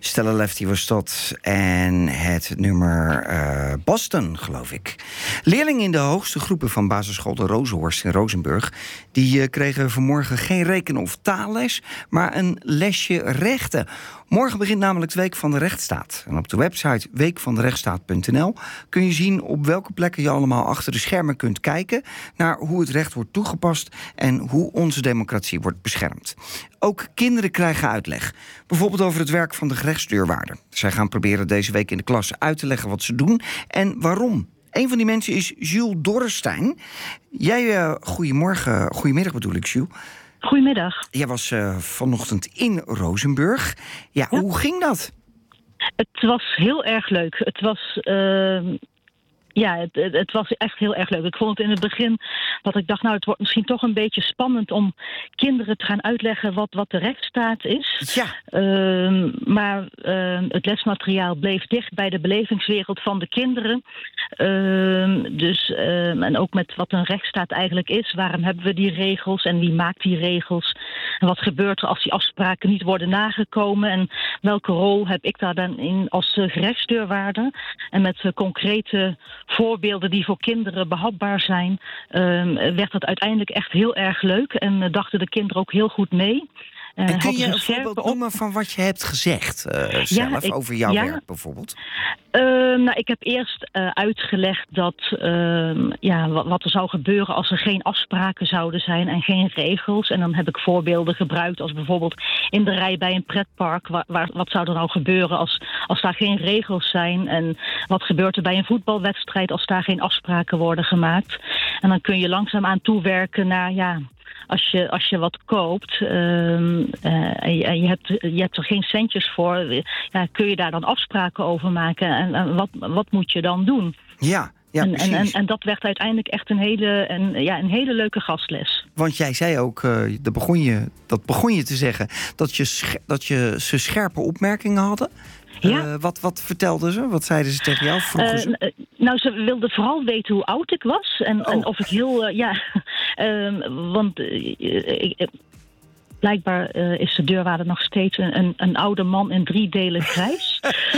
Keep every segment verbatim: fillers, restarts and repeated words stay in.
Stella Lefty was dat. En het nummer uh, Boston, geloof ik. Leerlingen in de hoogste groepen van basisschool de Rozenhorst in Rozenburg... die uh, kregen vanmorgen geen reken- of taalles, maar een lesje rechten. Morgen begint namelijk de Week van de Rechtsstaat. En op de website week van de rechtsstaat punt n l kun je zien op welke plekken je allemaal achter de schermen kunt kijken naar hoe het recht wordt toegepast en hoe onze democratie wordt beschermd. Ook kinderen krijgen uitleg. Bijvoorbeeld over het werk van de gerechtsdeurwaarder. Zij gaan proberen deze week in de klas uit te leggen wat ze doen en waarom. Een van die mensen is Jules Dorrestein. Jij, uh, goedemorgen, goedemiddag bedoel ik, Jules. Goedemiddag. Jij was uh, vanochtend in Rozenburg. Ja, ja, hoe ging dat? Het was heel erg leuk. Het was... Uh... Ja, het, het, het was echt heel erg leuk. Ik vond het in het begin dat ik dacht, nou, het wordt misschien toch een beetje spannend om kinderen te gaan uitleggen wat, wat de rechtsstaat is. Ja. Uh, maar uh, het lesmateriaal bleef dicht bij de belevingswereld van de kinderen. Uh, dus, uh, en ook met wat een rechtsstaat eigenlijk is. Waarom hebben we die regels en wie maakt die regels? En wat gebeurt er als die afspraken niet worden nagekomen? En welke rol heb ik daar dan in als uh, gerechtsdeurwaarder? En met uh, concrete voorbeelden die voor kinderen behapbaar zijn, uh, werd het uiteindelijk echt heel erg leuk. En uh, dachten de kinderen ook heel goed mee. Uh, en kun je een voorbeeld op... noemen van wat je hebt gezegd uh, zelf, ja, ik, over jouw ja, werk bijvoorbeeld? Uh, nou, ik heb eerst uh, uitgelegd dat, uh, ja, wat, wat er zou gebeuren als er geen afspraken zouden zijn en geen regels. En dan heb ik voorbeelden gebruikt als bijvoorbeeld in de rij bij een pretpark. Waar, waar, wat zou er nou gebeuren als, als daar geen regels zijn? En wat gebeurt er bij een voetbalwedstrijd als daar geen afspraken worden gemaakt? En dan kun je langzaamaan toewerken naar, ja... Als je, als je wat koopt uh, uh, en, je, en je, hebt, je hebt er geen centjes voor, ja, kun je daar dan afspraken over maken? En, en wat, wat moet je dan doen? Ja, ja, en, precies. En, en, en dat werd uiteindelijk echt een hele, een, ja, een hele leuke gastles. Want jij zei ook, uh, dat, begon je, dat begon je te zeggen, dat je, scher- dat je ze scherpe opmerkingen hadden. Ja. Uh, wat, wat vertelden ze? Wat zeiden ze tegen jou? Vroegen ze? Uh, nou, ze wilden vooral weten hoe oud ik was. En, oh. en of ik heel... Uh, ja, uh, want... Uh, uh, Blijkbaar uh, is de deurwaarder nog steeds een, een, een oude man in drie delen grijs.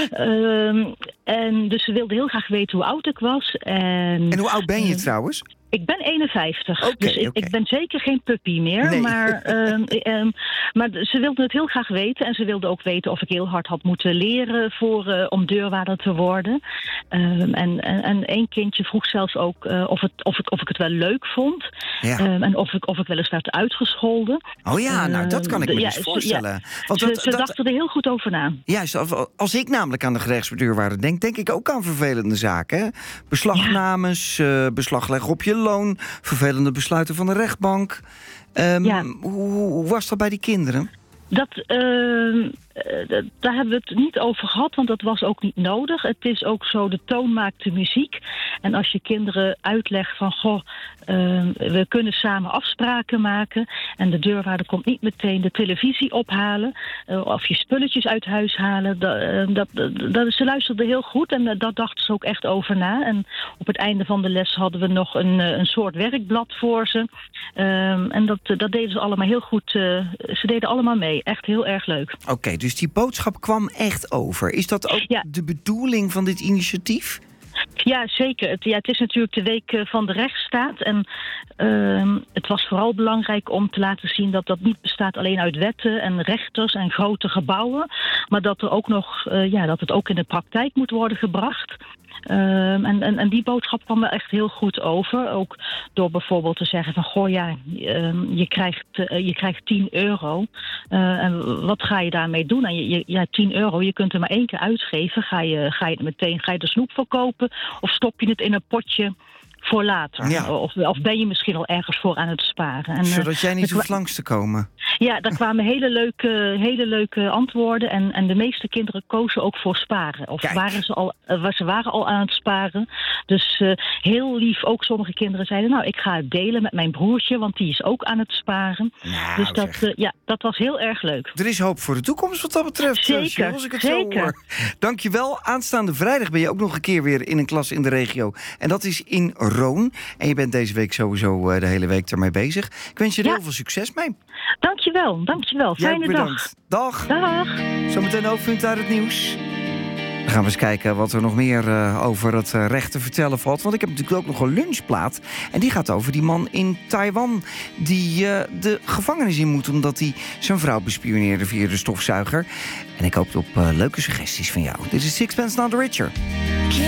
uh, en dus ze wilden heel graag weten hoe oud ik was. En, en hoe oud ben je uh, trouwens? Ik ben eenenvijftig, okay, dus ik, okay. ik ben zeker geen puppy meer. Nee. Maar, uh, um, maar ze wilden het heel graag weten. En ze wilden ook weten of ik heel hard had moeten leren voor, uh, om deurwaarder te worden. Um, en, en, en één kindje vroeg zelfs ook uh, of, het, of, ik, of ik het wel leuk vond. Ja. Um, en of ik, of ik wel eens werd uitgescholden. Oh ja, nou dat kan ik me uh, dus ja, voorstellen. Ja, Want ze dat, ze dat, dachten er heel goed over na. Juist, als ik namelijk aan de gerechtsdeurwaarder denk, denk ik ook aan vervelende zaken. Hè? Beslagnames, ja. uh, beslag leggen op je loon, vervelende besluiten van de rechtbank. Um, ja. hoe, hoe was dat bij die kinderen? Dat, uh, daar hebben we het niet over gehad, want dat was ook niet nodig. Het is ook zo, de toon maakt de muziek. En als je kinderen uitlegt van, goh, uh, we kunnen samen afspraken maken. En de deurwaarder komt niet meteen de televisie ophalen. Uh, of je spulletjes uit huis halen. Dat, uh, dat, dat, ze luisterden heel goed en uh, daar dachten ze ook echt over na. En op het einde van de les hadden we nog een, een soort werkblad voor ze. Uh, en dat, dat deden ze allemaal heel goed. Uh, ze deden allemaal mee. Echt heel erg leuk. Oké, okay, dus die boodschap kwam echt over. Is dat ook ja. de bedoeling van dit initiatief? Ja, zeker. Het, ja, het is natuurlijk de week van de rechtsstaat. En uh, het was vooral belangrijk om te laten zien dat dat niet bestaat alleen uit wetten en rechters en grote gebouwen. Maar dat er ook nog, uh, ja, dat het ook in de praktijk moet worden gebracht. Uh, en, en, en die boodschap kwam er echt heel goed over. Ook door bijvoorbeeld te zeggen van, goh ja, uh, je, krijgt, uh, je krijgt tien euro. Uh, en wat ga je daarmee doen? En je, je, ja, tien euro, je kunt er maar één keer uitgeven. Ga je, ga je meteen ga je de snoep verkopen? Of stop je het in een potje voor later? Ja. Of, of ben je misschien al ergens voor aan het sparen? En, Zodat jij niet uh, hoeft langs te komen. Ja, daar kwamen hele leuke, hele leuke antwoorden. En, en de meeste kinderen kozen ook voor sparen. Of waren ze, al, uh, ze waren al aan het sparen. Dus uh, heel lief, ook sommige kinderen zeiden, nou, ik ga het delen met mijn broertje, want die is ook aan het sparen. Nou, dus dat, uh, ja, dat was heel erg leuk. Er is hoop voor de toekomst wat dat betreft. Zeker, als ik het zeker. zo hoor. Dankjewel. Aanstaande vrijdag ben je ook nog een keer weer in een klas in de regio. En dat is in kroon. En je bent deze week sowieso uh, de hele week ermee bezig. Ik wens je er ja. heel veel succes mee. Dankjewel, dankjewel. Fijne dag. Dag. Dag. Zometeen hoofdpunt uit het nieuws. Dan gaan we eens kijken wat er nog meer uh, over het uh, recht te vertellen valt. Want ik heb natuurlijk ook nog een lunchplaat. En die gaat over die man in Taiwan die uh, de gevangenis in moet omdat hij zijn vrouw bespioneerde via de stofzuiger. En ik hoop op uh, leuke suggesties van jou. Dit is Sixpence Not the Richer.